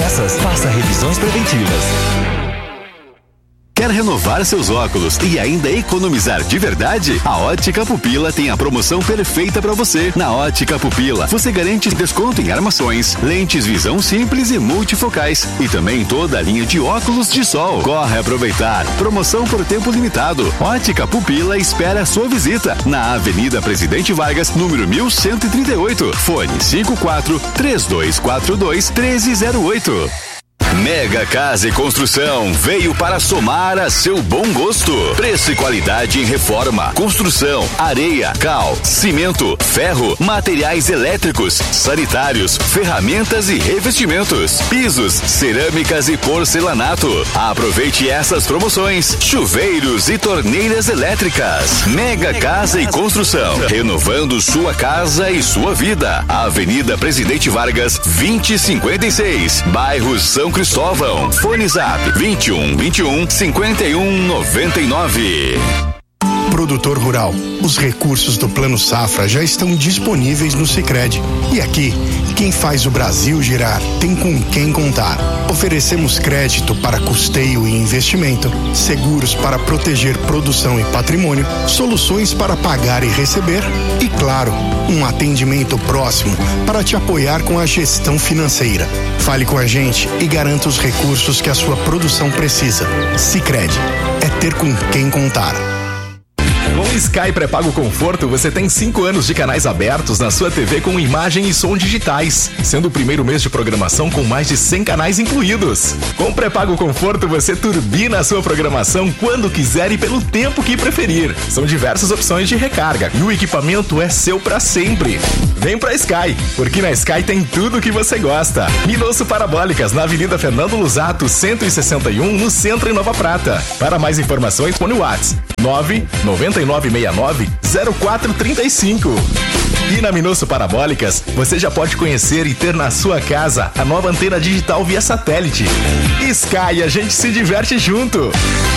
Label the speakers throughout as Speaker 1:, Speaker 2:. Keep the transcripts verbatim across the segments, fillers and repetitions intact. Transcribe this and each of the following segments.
Speaker 1: dessas, faça revisões preventivas.
Speaker 2: Quer renovar seus óculos e ainda economizar de verdade? A Ótica Pupila tem a promoção perfeita para você. Na Ótica Pupila, você garante desconto em armações, lentes visão simples e multifocais e também toda a linha de óculos de sol. Corre aproveitar. Promoção por tempo limitado. Ótica Pupila espera a sua visita na Avenida Presidente Vargas, número mil cento e trinta e oito. Fone cinco quatro três dois quatro dois um três zero oito. Mega Casa e Construção veio para somar a seu bom gosto. Preço e qualidade em reforma, construção, areia, cal, cimento, ferro, materiais elétricos, sanitários, ferramentas e revestimentos, pisos, cerâmicas e porcelanato. Aproveite essas promoções. Chuveiros e torneiras elétricas. Mega Casa e Construção, renovando sua casa e sua vida. Avenida Presidente Vargas, vinte e cinquenta e seis, bairro São Cristóvão. Fone Zap vinte e um, vinte e um, cinquenta e um, noventa e nove.
Speaker 3: Produtor rural, os recursos do Plano Safra já estão disponíveis no Sicredi. E aqui, quem faz o Brasil girar tem com quem contar. Oferecemos crédito para custeio e investimento, seguros para proteger produção e patrimônio, soluções para pagar e receber e, claro, um atendimento próximo para te apoiar com a gestão financeira. Fale com a gente e garanta os recursos que a sua produção precisa. Sicredi, é ter com quem contar.
Speaker 4: Com o Sky Pré-Pago Conforto, você tem cinco anos de canais abertos na sua T V com imagem e som digitais, sendo o primeiro mês de programação com mais de cem canais incluídos. Com o Pré-Pago Conforto, você turbina a sua programação quando quiser e pelo tempo que preferir. São diversas opções de recarga e o equipamento é seu para sempre. Vem pra Sky, porque na Sky tem tudo o que você gosta. Minosso Parabólicas, na Avenida Fernando Lusato, cento e sessenta e um, no centro em Nova Prata. Para mais informações, põe o WhatsApp nove nove nove seis nove zero quatro três cinco. E na Minosso Parabólicas, você já pode conhecer e ter na sua casa a nova antena digital via satélite. Sky, a gente se diverte junto.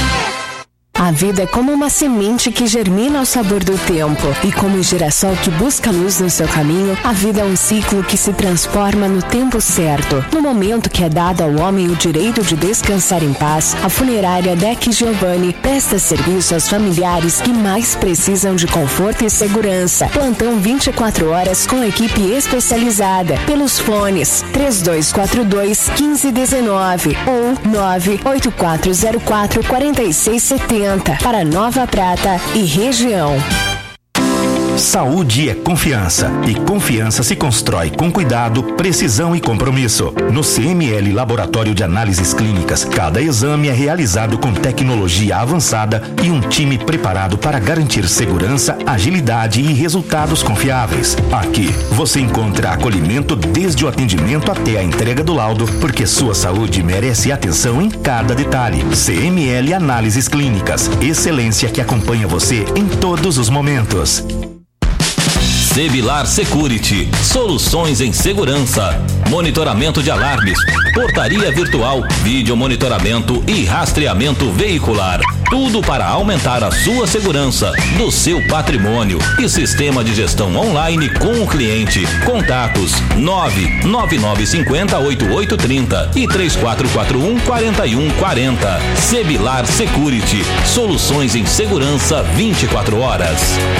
Speaker 5: A vida é como uma semente que germina ao sabor do tempo. E como o girassol que busca luz no seu caminho, a vida é um ciclo que se transforma no tempo certo. No momento que é dado ao homem o direito de descansar em paz, a funerária Deck Giovanni presta serviço aos familiares que mais precisam de conforto e segurança. Plantão vinte e quatro horas com equipe especializada. Pelos fones três dois quatro dois, um cinco um nove ou nove oito quatro zero quatro, quatro seis sete zero para Nova Prata e região.
Speaker 6: Saúde é confiança e confiança se constrói com cuidado, precisão e compromisso. No C M L Laboratório de Análises Clínicas, cada exame é realizado com tecnologia avançada e um time preparado para garantir segurança, agilidade e resultados confiáveis. Aqui você encontra acolhimento desde o atendimento até a entrega do laudo, porque sua saúde merece atenção em cada detalhe. C M L Análises Clínicas, excelência que acompanha você em todos os momentos.
Speaker 7: Sebilar Security, soluções em segurança, monitoramento de alarmes, portaria virtual, vídeo monitoramento e rastreamento veicular. Tudo para aumentar a sua segurança, do seu patrimônio e sistema de gestão online com o cliente. Contatos nove nove nove cinco zero oito oito três zero e três quatro quatro um, quatro um quatro zero. Sebilar Security, soluções em segurança vinte e quatro horas.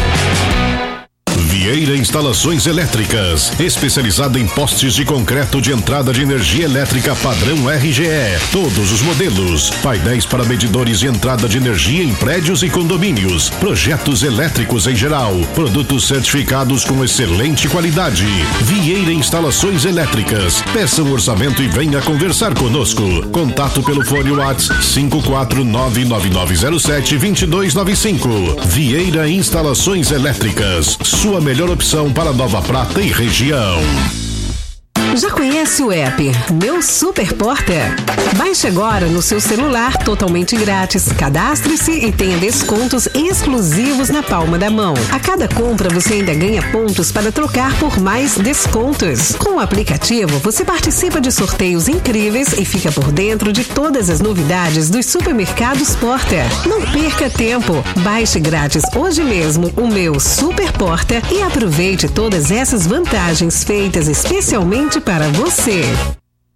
Speaker 8: Vieira Instalações Elétricas, especializada em postes de concreto de entrada de energia elétrica padrão R G E. Todos os modelos, painéis para medidores de entrada de energia em prédios e condomínios, projetos elétricos em geral, produtos certificados com excelente qualidade. Vieira Instalações Elétricas. Peça um orçamento e venha conversar conosco. Contato pelo fone WhatsApp cinco quatro nove nove nove zero sete dois dois nove cinco. Vieira Instalações Elétricas, sua melhor opção para Nova Prata e região.
Speaker 9: Já conhece o app Meu Super Porter? Baixe agora no seu celular totalmente grátis. Cadastre-se e tenha descontos exclusivos na palma da mão. A cada compra você ainda ganha pontos para trocar por mais descontos. Com o aplicativo você participa de sorteios incríveis e fica por dentro de todas as novidades dos supermercados Porter. Não perca tempo. Baixe grátis hoje mesmo o Meu Super Porter e aproveite todas essas vantagens feitas especialmente para você.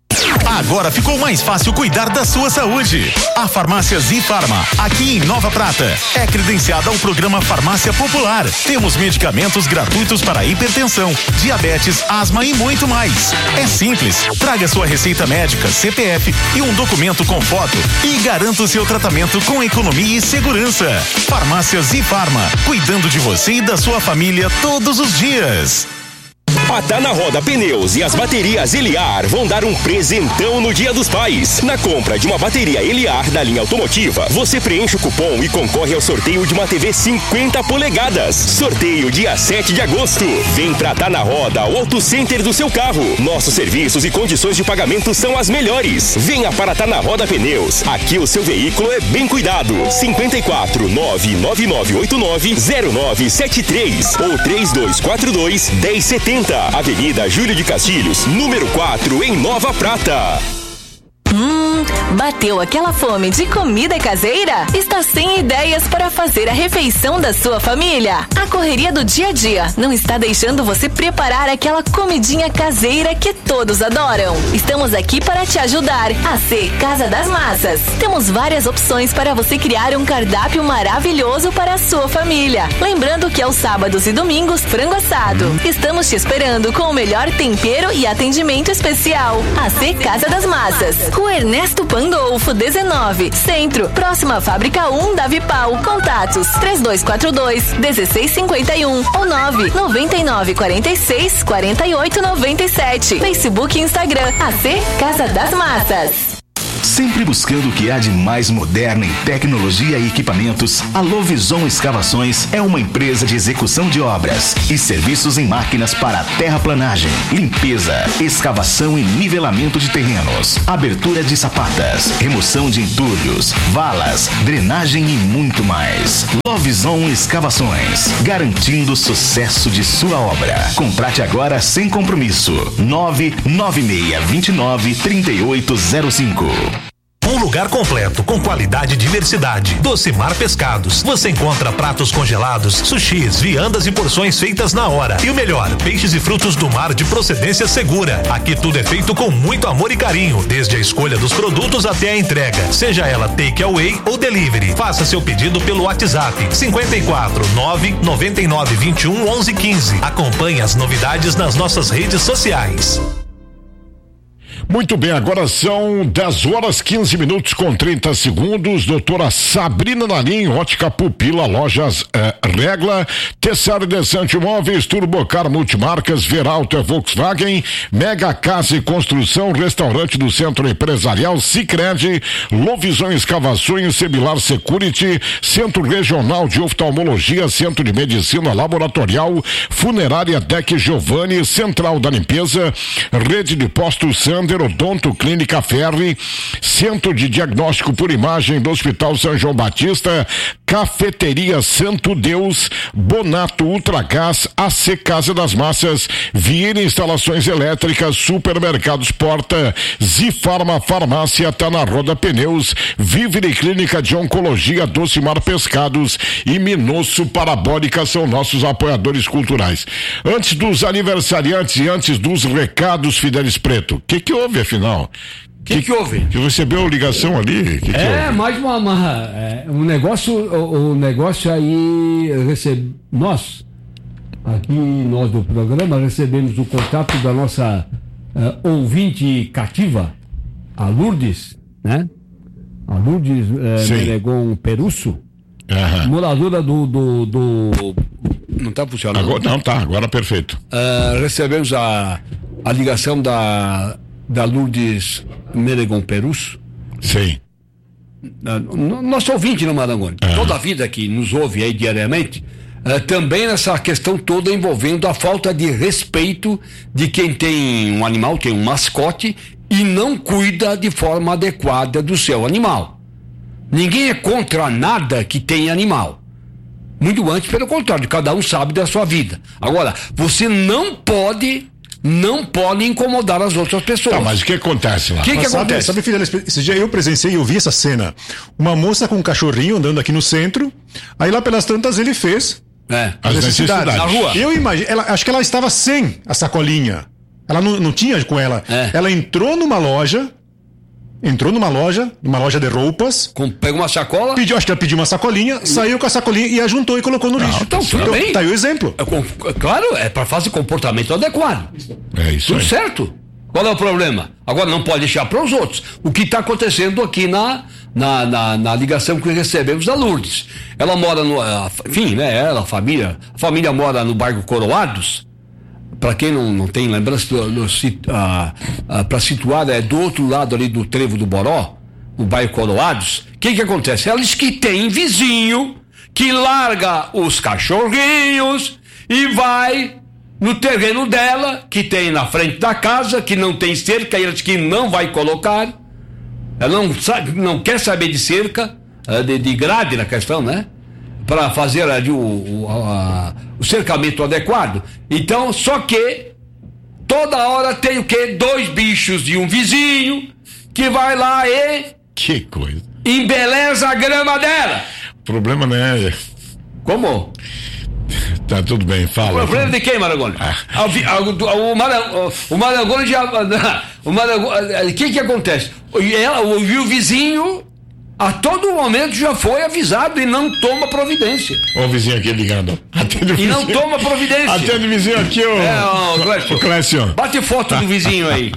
Speaker 10: Agora ficou mais fácil cuidar da sua saúde. A Farmácia Zifarma, aqui em Nova Prata, é credenciada ao programa Farmácia Popular. Temos medicamentos gratuitos para hipertensão, diabetes, asma e muito mais. É simples. Traga sua receita médica, C P F e um documento com foto e garanta o seu tratamento com economia e segurança. Farmácia Zifarma, cuidando de você e da sua família todos os dias.
Speaker 11: A Tá na Roda Pneus e as baterias Eliar vão dar um presentão no Dia dos Pais. Na compra de uma bateria Eliar da linha automotiva, você preenche o cupom e concorre ao sorteio de uma T V cinquenta polegadas. Sorteio dia sete de agosto. Vem pra Tá na Roda, o Auto Center do seu carro. Nossos serviços e condições de pagamento são as melhores. Venha para Tá na Roda Pneus. Aqui o seu veículo é bem cuidado. cinquenta e quatro, nove nove nove oito nove, zero nove sete três ou três dois quatro dois, um zero sete zero. Avenida Júlio de Castilhos, número quatro, em Nova Prata.
Speaker 12: Hum, bateu aquela fome de comida caseira? Está sem ideias para fazer a refeição da sua família? A correria do dia a dia não está deixando você preparar aquela comidinha caseira que todos adoram. Estamos aqui para te ajudar. A C Casa das Massas. Temos várias opções para você criar um cardápio maravilhoso para a sua família. Lembrando que aos sábados e domingos, frango assado. Estamos te esperando com o melhor tempero e atendimento especial. A C Casa das Massas. Rua Ernesto Pandolfo, dezenove, Centro, próxima à Fábrica um da Vipal. Contatos três dois quatro dois, um seis cinco um ou nove nove nove quatro seis quatro oito nove sete. Facebook e Instagram, A C Casa das Massas.
Speaker 6: Sempre buscando o que há de mais moderno em tecnologia e equipamentos, a Lovison Escavações é uma empresa de execução de obras e serviços em máquinas para terraplanagem, limpeza, escavação e nivelamento de terrenos, abertura de sapatas, remoção de entulhos, valas, drenagem e muito mais. Lovison Escavações, garantindo o sucesso de sua obra. Contrate agora sem compromisso. nove nove seis dois nove, três oito zero cinco.
Speaker 13: Um lugar completo, com qualidade e diversidade. Docimar Pescados. Você encontra pratos congelados, sushis, viandas e porções feitas na hora. E o melhor, peixes e frutos do mar de procedência segura. Aqui tudo é feito com muito amor e carinho, desde a escolha dos produtos até a entrega. Seja ela take away ou delivery. Faça seu pedido pelo WhatsApp cinquenta e quatro, nove nove nove, vinte e um, onze, quinze. Acompanhe as novidades nas nossas redes sociais.
Speaker 8: Muito bem, agora são dez horas quinze minutos com trinta segundos. Doutora Sabrina Nalim, Ótica Pupila, Lojas eh, Regla, Tessaro Desante Imóveis, Turbocar Multimarcas, Veralto é Volkswagen, Mega Casa e Construção, Restaurante do Centro Empresarial, Sicredi, Lovison Escavações, Sebilar Security, Centro Regional de Oftalmologia, Centro de Medicina Laboratorial, Funerária Deck Giovanni, Central da Limpeza, Rede de Postos Sander, Odonto Clínica Ferri, Centro de Diagnóstico por Imagem do Hospital São João Batista, Cafeteria Santo Deus, Bonato Ultragás, A C Casa das Massas, Vieira Instalações Elétricas, Supermercados Porta, Zifarma Farmácia, Tá na Roda Pneus, Vivere Clínica de Oncologia, Docimar Pescados e Minosso Parabólica são nossos apoiadores culturais. Antes dos aniversariantes e antes dos recados, Fidelis Preto, o que que houve afinal?
Speaker 14: O que, que houve?
Speaker 8: Que recebeu ligação ali? Que que
Speaker 14: é,
Speaker 8: houve?
Speaker 14: mais uma, uma é, um negócio, o, o negócio aí, recebe, nós, aqui nós do programa, recebemos o contato da nossa uh, ouvinte cativa, a Lourdes, né? A Lourdes uh, Menegon Perusso, uhum. moradora do, do, do... Não está funcionando?
Speaker 8: Agora, não, tá, agora perfeito.
Speaker 14: Uh, recebemos a, a ligação da, da Lourdes Menegon Perusso.
Speaker 8: Sim.
Speaker 14: Uh, nosso ouvinte no Marangoni, uhum. toda a vida que nos ouve aí diariamente, uh, também nessa questão toda envolvendo a falta de respeito de quem tem um animal, tem um mascote e não cuida de forma adequada do seu animal. Ninguém é contra nada que tenha animal. Muito antes, pelo contrário, cada um sabe da sua vida. Agora, você não pode, não pode incomodar as outras pessoas.
Speaker 8: Tá, mas o que acontece lá?
Speaker 14: O que, que
Speaker 15: sabe,
Speaker 14: acontece?
Speaker 15: Sabe, Fidel, esse dia eu presenciei e eu vi essa cena. Uma moça com um cachorrinho andando aqui no centro, aí lá pelas tantas ele fez
Speaker 14: é,
Speaker 15: as necessidades.
Speaker 14: Na rua.
Speaker 15: Eu imagino, ela, acho que ela estava sem a sacolinha. Ela não, não tinha com ela. É. Ela entrou numa loja, entrou numa loja, numa loja de roupas.
Speaker 14: Com, pegou uma sacola?
Speaker 15: Pediu, acho que ela pediu uma sacolinha, saiu com a sacolinha e ajuntou e colocou no lixo.
Speaker 14: Então, tudo
Speaker 15: então,
Speaker 14: bem.
Speaker 15: Tá aí o exemplo.
Speaker 14: É, claro, é para fazer comportamento adequado.
Speaker 16: É isso
Speaker 14: Tudo
Speaker 16: aí.
Speaker 14: certo. Qual é o problema? Agora não pode deixar para os outros. O que está acontecendo aqui na, na, na, na ligação que recebemos da Lourdes. Ela mora no. Enfim, né? Ela, a família. A família mora no bairro Coroados. Para quem não, não tem lembrança, para situar, é do outro lado ali do Trevo do Boró, no bairro Coroados. O que que acontece? Ela diz que tem vizinho que larga os cachorrinhos e vai no terreno dela, que tem na frente da casa, que não tem cerca, e ela diz que não vai colocar. Ela não, sabe, não quer saber de cerca, de, de grade na questão, né? Para fazer ali o, o, a, o cercamento adequado. Então, só que toda hora tem o quê? Dois bichos de um vizinho que vai lá e
Speaker 16: que coisa,
Speaker 14: embeleza a grama dela.
Speaker 16: O problema não é...
Speaker 14: Como?
Speaker 16: Tá tudo bem, fala.
Speaker 14: O problema de quem, Marangoni? Ah. O, o, Marangoni, o Marangoni já... O Marangoni, o que que acontece? Ela, o, o vizinho... A todo momento já foi avisado e não toma providência.
Speaker 16: Ó o vizinho aqui ligando. Atende o
Speaker 14: e
Speaker 16: vizinho.
Speaker 14: não toma providência.
Speaker 16: Atende o vizinho aqui, ô.
Speaker 14: É, ó, Clécio.
Speaker 16: O Clécio.
Speaker 14: Bate foto do vizinho aí.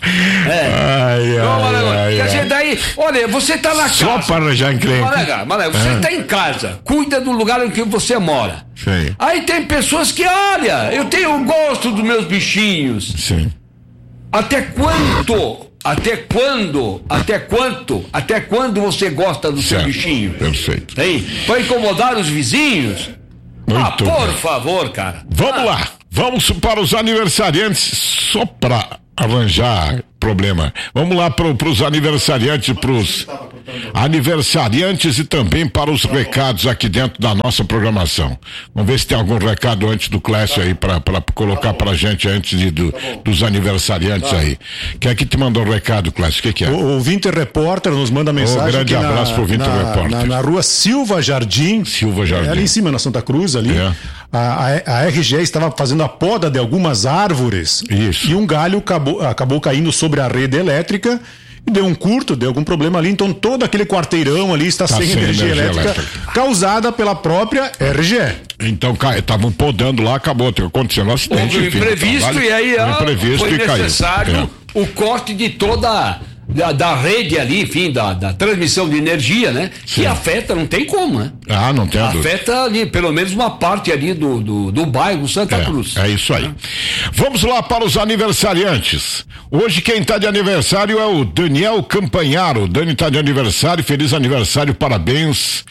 Speaker 14: É.
Speaker 16: Ai,
Speaker 14: não,
Speaker 16: ai, ai,
Speaker 14: Quer
Speaker 16: ai.
Speaker 14: dizer, daí, olha, você tá na
Speaker 16: Só
Speaker 14: casa.
Speaker 16: Só para arranjar encrenca.
Speaker 14: Malega, Malega, você
Speaker 16: é.
Speaker 14: tá em casa, cuida do lugar em que você mora.
Speaker 16: Sim.
Speaker 14: Aí tem pessoas que, olha, eu tenho gosto dos meus bichinhos.
Speaker 16: Sim.
Speaker 14: Até quanto... Até quando, até quanto, até quando você gosta do
Speaker 16: certo,
Speaker 14: seu bichinho?
Speaker 16: Perfeito.
Speaker 14: Hein? Para incomodar os vizinhos?
Speaker 16: Muito
Speaker 14: ah, por
Speaker 16: bem.
Speaker 14: favor, cara.
Speaker 16: Vamos
Speaker 14: ah.
Speaker 16: lá, vamos para os aniversariantes, só para arranjar problema. Vamos lá para os aniversariantes, para os aniversariantes e também para os recados aqui dentro da nossa programação. Vamos ver se tem algum recado antes do Clécio aí para colocar pra gente antes de, do, dos aniversariantes aí. Quem é que te mandou o recado, Clécio? O que, que é?
Speaker 15: O, o Vinter Repórter nos manda mensagem.
Speaker 16: Um grande
Speaker 15: aqui
Speaker 16: abraço
Speaker 15: na,
Speaker 16: pro Vinter
Speaker 15: na,
Speaker 16: Repórter.
Speaker 15: Na, na rua Silva Jardim.
Speaker 16: Silva Jardim.
Speaker 15: É ali em cima, na Santa Cruz, ali.
Speaker 16: É.
Speaker 15: A, a, a R G E estava fazendo a poda de algumas árvores.
Speaker 16: Isso.
Speaker 15: E um galho acabou, acabou caindo sobre a rede elétrica e deu um curto, deu algum problema ali. Então todo aquele quarteirão ali está tá sem, sem energia, energia elétrica, elétrica causada pela própria R G E.
Speaker 16: Então, estavam podando lá, acabou acontecendo um acidente.
Speaker 14: Houve imprevisto então, vale, e aí ah,
Speaker 16: imprevisto
Speaker 14: foi
Speaker 16: e
Speaker 14: necessário
Speaker 16: caiu.
Speaker 14: o corte de toda da, da rede ali, enfim, da, da transmissão de energia, né? Sim. Que afeta, não tem como, né?
Speaker 16: Ah, não tem a dúvida.
Speaker 14: Afeta ali, pelo menos uma parte ali do, do, do bairro Santa
Speaker 16: é,
Speaker 14: Cruz.
Speaker 16: É isso aí. Vamos lá para os aniversariantes. Hoje quem está de aniversário é o Daniel Campanharo. O Dani está de aniversário, feliz aniversário, parabéns.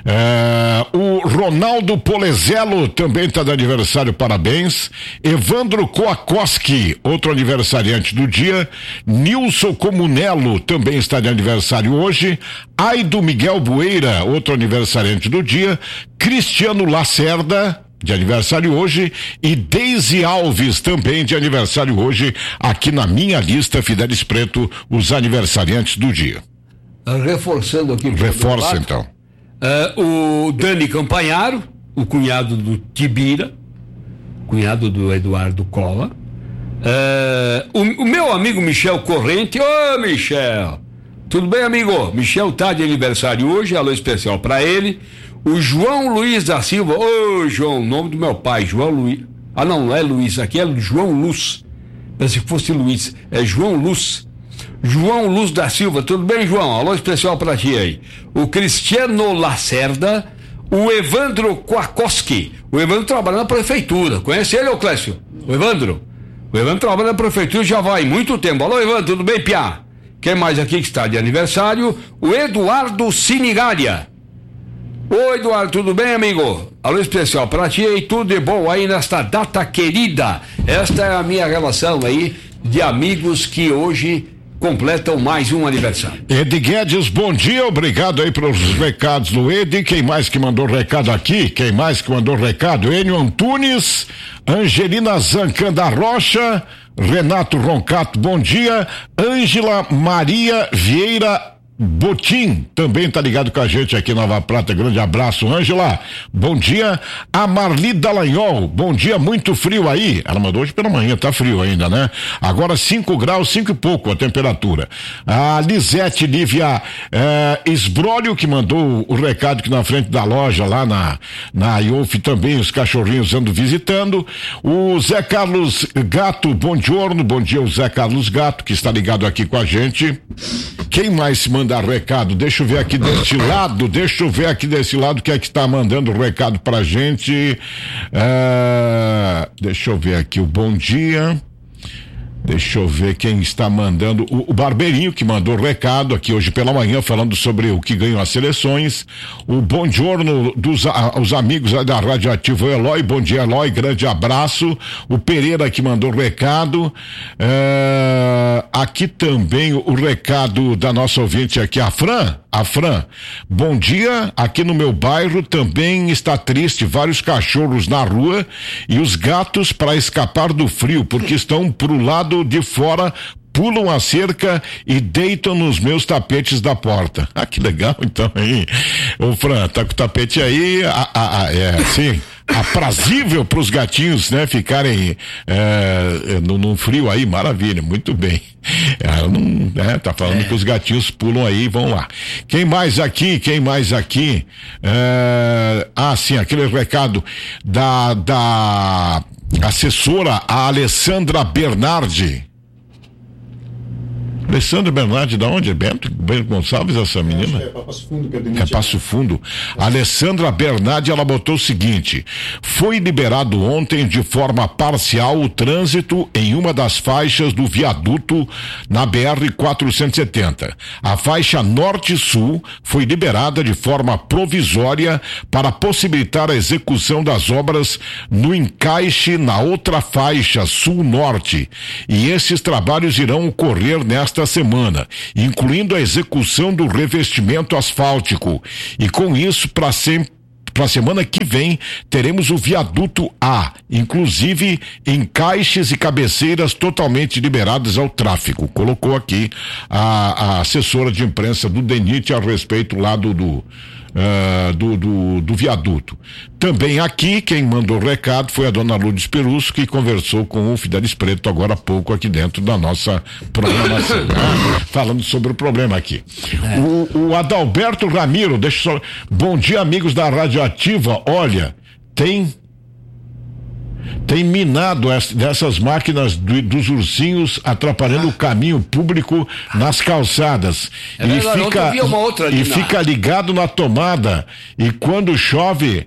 Speaker 16: É, o Ronaldo Polezelo também está de aniversário, parabéns. Evandro Koakoski, outro aniversariante do dia. Nilson Comunello também está de aniversário hoje. Aido Miguel Bueira, outro aniversariante do dia. Cristiano Lacerda, de aniversário hoje, e Deise Alves também de aniversário hoje, aqui na minha lista, Fidelis Preto, os aniversariantes do dia.
Speaker 14: Reforçando aqui.
Speaker 16: Reforça então.
Speaker 14: Uh, o Dani Campanharo, o cunhado do Tibira, cunhado do Eduardo Cola. Uh, o, o meu amigo Michel Corrente. Ô, Michel, tudo bem, amigo? Michel tá de aniversário hoje, alô especial para ele. O João Luiz da Silva. Ô, João, nome do meu pai, João Luiz. Ah, não, não é Luiz, aqui é João Luz. Pensei que fosse Luiz, é João Luz. João Luz da Silva, tudo bem, João? Alô especial para ti aí. O Cristiano Lacerda, o Evandro Koakoski. O Evandro trabalha na prefeitura. Conhece ele, ô Clécio? O Evandro? O Evandro trabalha na prefeitura já vai muito tempo. Alô, Evandro, tudo bem, piá? Quem mais aqui que está de aniversário? O Eduardo Sinigária. Oi, Eduardo, tudo bem, amigo? Alô especial pra ti e tudo de bom aí nesta data querida. Esta é a minha relação aí de amigos que hoje completam mais um aniversário.
Speaker 16: Ed Guedes, bom dia, obrigado aí pelos recados do Ed. Quem mais que mandou recado aqui? Quem mais que mandou recado? Enio Antunes, Angelina Zancan da Rocha, Renato Roncato, bom dia. Ângela Maria Vieira Botim também tá ligado com a gente aqui em Nova Prata. Grande abraço, Ângela. Bom dia. A Marli Dallagnol. Bom dia, muito frio aí. Ela mandou hoje pela manhã, tá frio ainda, né? Agora cinco graus, cinco e pouco a temperatura. A Lisete Lívia eh, Esbrólio, que mandou o recado aqui na frente da loja, lá na, na I O F também, os cachorrinhos andam visitando. O Zé Carlos Gato, bom giorno, bom dia o Zé Carlos Gato, que está ligado aqui com a gente. Quem mais se manda recado? Deixa eu ver aqui deste lado, deixa eu ver aqui desse lado quem é que está mandando recado pra gente. Uh, deixa eu ver aqui o bom dia. Deixa eu ver quem está mandando. O, o Barbeirinho, que mandou recado aqui hoje pela manhã, falando sobre o que ganhou as seleções. O bom giorno dos a, os amigos da Radioativo Eloy. Bom dia, Eloy. Grande abraço. O Pereira, que mandou recado. É, aqui também o, o recado da nossa ouvinte aqui, a Fran. A Fran. Bom dia. Aqui no meu bairro também está triste. Vários cachorros na rua e os gatos para escapar do frio, porque estão pro lado de fora, pulam a cerca e deitam nos meus tapetes da porta. Ah, que legal, então, aí. Ô, Fran, tá com o tapete aí, a, a, a, é assim, aprazível pros gatinhos, né, ficarem é, no, no frio aí, maravilha, muito bem. Ela não, né, tá falando é. que os gatinhos pulam aí, vão lá. Quem mais aqui, quem mais aqui? É, ah, sim, aquele recado da, da assessora, a Alessandra Bernardi. Alessandra Bernardi, da onde? Bento, Bento Gonçalves, essa menina? É, é Passo Fundo. Que é, é Passo Fundo. A Alessandra Bernardi, ela botou o seguinte: foi liberado ontem de forma parcial o trânsito em uma das faixas do viaduto na B R quatrocentos e setenta. A faixa norte-sul foi liberada de forma provisória para possibilitar a execução das obras no encaixe na outra faixa sul-norte. E esses trabalhos irão ocorrer nesta semana, incluindo a execução do revestimento asfáltico. E com isso, para sempre, para a semana que vem, teremos o viaduto A, inclusive encaixes e cabeceiras totalmente liberadas ao tráfego. Colocou aqui a, a assessora de imprensa do DENIT a respeito lá do, do Uh, do, do, do viaduto. Também aqui, quem mandou o recado foi a dona Lourdes Perusso, que conversou com o Fidelis Preto agora há pouco aqui dentro da nossa programação, né? Falando sobre o problema aqui. É. O, o Adalberto Ramiro, deixa eu só. Bom dia, amigos da Radioativa. Olha, tem tem minado dessas máquinas do, dos ursinhos, atrapalhando ah. o caminho público nas calçadas. É, e fica, uma outra e na... fica ligado na tomada. E quando chove,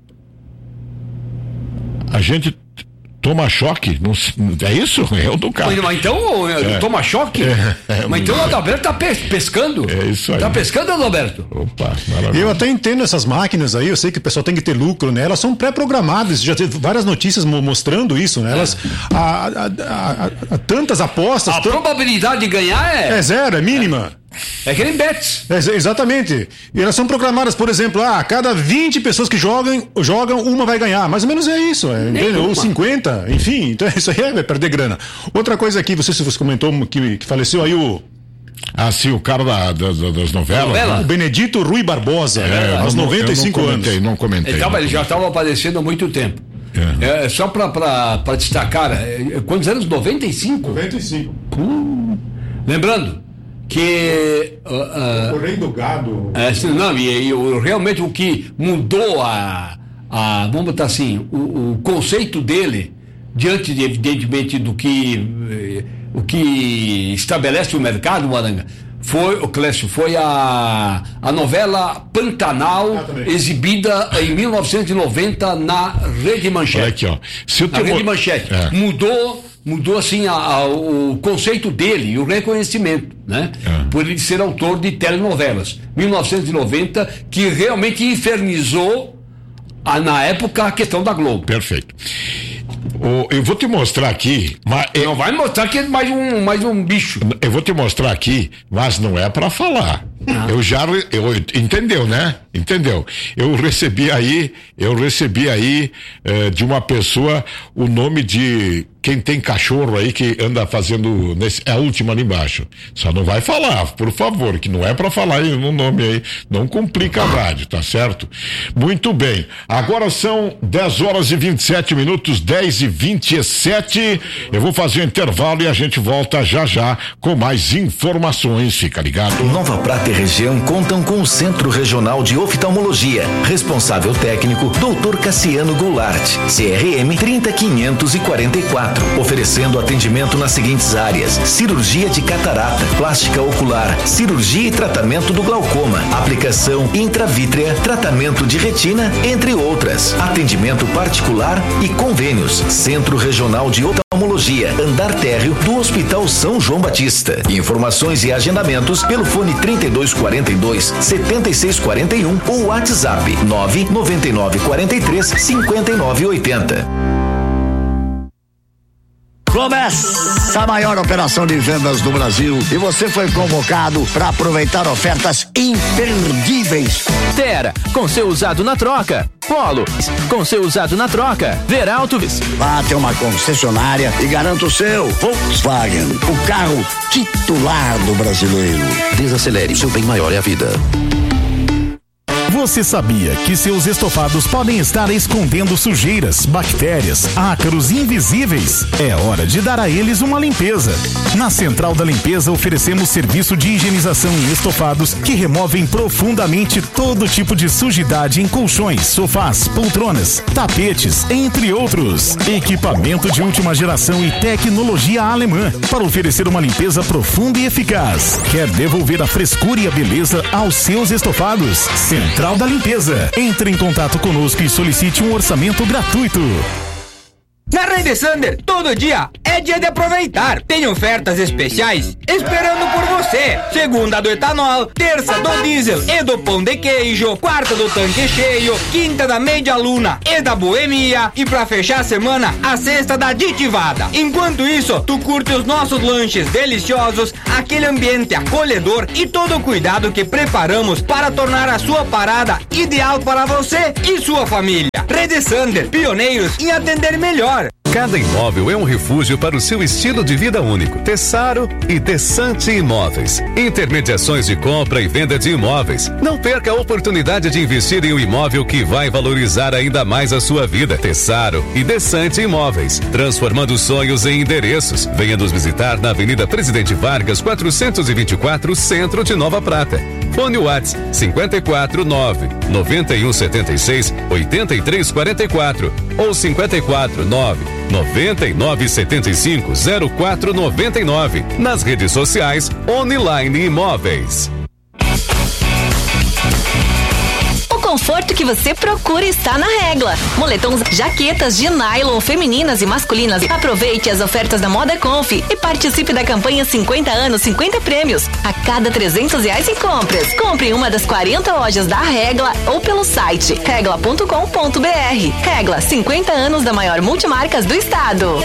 Speaker 16: a gente toma choque. Não, é isso? Eu do carro.
Speaker 14: Mas, mas então, é. toma choque? É, é, mas então o Adalberto tá pescando.
Speaker 15: É isso aí.
Speaker 14: Tá pescando, Adalberto?
Speaker 15: Opa, maravilha. Eu até entendo essas máquinas aí, eu sei que o pessoal tem que ter lucro, né? Elas são pré-programadas, já teve várias notícias mostrando isso, né? Elas, é. há, há, há, há tantas apostas...
Speaker 14: A t... probabilidade de ganhar é...
Speaker 15: É zero, é mínima. É.
Speaker 14: É que nem bets.
Speaker 15: É, exatamente. E elas são programadas, por exemplo, ah, cada vinte pessoas que jogam, jogam, uma vai ganhar. Mais ou menos é isso. É, ou cinquenta, enfim. Então isso aí é perder grana. Outra coisa aqui, você, você comentou que, que faleceu aí o...
Speaker 16: Ah, sim, o cara da, da, das novelas.
Speaker 15: Novela? O Benedito Rui Barbosa, é, aos noventa e cinco
Speaker 16: não comentei,
Speaker 15: anos.
Speaker 16: Não comentei.
Speaker 14: Ele,
Speaker 16: não
Speaker 14: tava, ele já estava aparecendo há muito tempo. É. É, só para destacar, é, quantos anos? noventa e cinco?
Speaker 15: noventa e cinco.
Speaker 14: Hum. Lembrando que uh, uh,
Speaker 15: o rei do gado.
Speaker 14: É, não, e, e realmente o que mudou a, a vamos botar assim, o, o conceito dele diante de, evidentemente do que o que estabelece o mercado, Maranga, foi o Clécio, foi a a novela Pantanal, ah, exibida em mil novecentos e noventa na Rede Manchete.
Speaker 16: Olha aqui, ó. Se eu
Speaker 14: na Rede mo... Manchete é. mudou Mudou assim a, a, o conceito dele e o reconhecimento, né? É. Por ele ser autor de telenovelas. mil novecentos e noventa, que realmente infernizou a, na época a questão da Globo.
Speaker 16: Perfeito. O, eu vou te mostrar aqui. Mas
Speaker 14: não é, vai mostrar que é mais um, mais um bicho.
Speaker 16: Eu vou te mostrar aqui, mas não é pra falar. Ah. Eu já. Eu, entendeu, né? Entendeu? Eu recebi aí, eu recebi aí eh, de uma pessoa o nome de quem tem cachorro aí que anda fazendo nesse, é a última ali embaixo. Só não vai falar, por favor, que não é para falar aí no nome aí, não complica a rádio, tá certo? Muito bem. Agora são dez horas e vinte e sete minutos, dez e vinte e sete. Eu vou fazer um intervalo e a gente volta já já com mais informações. Fica ligado.
Speaker 1: Nova Prata e região contam com o Centro Regional de Oftalmologia. Responsável técnico, doutor Cassiano Goulart, C R M trinta quinhentos e quarenta e quatro. Oferecendo atendimento nas seguintes áreas: cirurgia de catarata, plástica ocular, cirurgia e tratamento do glaucoma, aplicação intravítrea, tratamento de retina, entre outras. Atendimento particular e convênios. Centro Regional de Oftalmologia, andar térreo do Hospital São João Batista. Informações e agendamentos pelo fone trinta e dois quarenta e dois, setenta e seis quarenta e um ou WhatsApp nove noventa e nove quarenta e três cinquenta e nove oitenta.
Speaker 17: Começa a maior operação de vendas do Brasil e você foi convocado para aproveitar ofertas imperdíveis.
Speaker 18: Terra, com seu usado na troca. Polo, com seu usado na troca. Veralto.
Speaker 17: Vá até uma concessionária e garanta o seu Volkswagen, o carro titular do brasileiro.
Speaker 1: Desacelere, seu bem maior é a vida.
Speaker 19: Você sabia que seus estofados podem estar escondendo sujeiras, bactérias, ácaros invisíveis? É hora de dar a eles uma limpeza. Na Central da Limpeza oferecemos serviço de higienização em estofados que removem profundamente todo tipo de sujidade em colchões, sofás, poltronas, tapetes, entre outros. Equipamento de última geração e tecnologia alemã para oferecer uma limpeza profunda e eficaz. Quer devolver a frescura e a beleza aos seus estofados? Central da Limpeza. Entre em contato conosco e solicite um orçamento gratuito.
Speaker 20: Na Rede Sander, todo dia é dia de aproveitar. Tem ofertas especiais esperando por você. Segunda do etanol, terça do diesel e do pão de queijo, quarta do tanque cheio, quinta da meia luna e da boemia e pra fechar a semana, a sexta da aditivada. Enquanto isso, tu curte os nossos lanches deliciosos, aquele ambiente acolhedor e todo o cuidado que preparamos para tornar a sua parada ideal para você e sua família. Rede Sander, pioneiros em atender melhor.
Speaker 21: Cada imóvel é um refúgio para o seu estilo de vida único. Tessaro e Desante Imóveis. Intermediações de compra e venda de imóveis. Não perca a oportunidade de investir em um imóvel que vai valorizar ainda mais a sua vida. Tessaro e Desante Imóveis. Transformando sonhos em endereços. Venha nos visitar na Avenida Presidente Vargas, quatrocentos e vinte e quatro, Centro de Nova Prata. Fone WhatsApp cinquenta e quatro nove noventa e um setenta e seis oitenta e três quarenta e quatro ou cinquenta e quatro nove noventa e nove setenta e cinco zero quatro noventa e nove. Nas redes sociais Online Imóveis.
Speaker 12: O conforto que você procura está na Regla. Moletons, jaquetas de nylon femininas e masculinas. Aproveite as ofertas da Moda Conf e participe da campanha cinquenta anos, cinquenta prêmios. A cada trezentos reais em compras. Compre em uma das quarenta lojas da Regla ou pelo site regla ponto com ponto br. Regla, cinquenta anos da maior multimarcas do estado.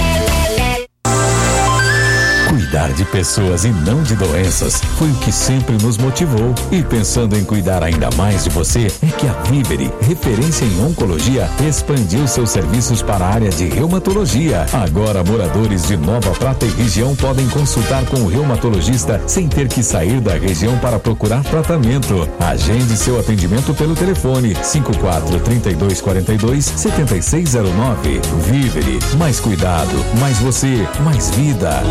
Speaker 1: Cuidar de pessoas e não de doenças foi o que sempre nos motivou. E pensando em cuidar ainda mais de você, é que a Vivere, referência em oncologia, expandiu seus serviços para a área de reumatologia. Agora, moradores de Nova Prata e região podem consultar com o reumatologista sem ter que sair da região para procurar tratamento. Agende seu atendimento pelo telefone cinco quatro três dois quatro dois sete seis zero nove. Vivere, mais cuidado, mais você, mais vida.